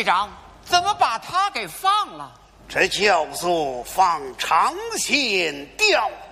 队长怎么把他给放了？ 这叫做放长线钓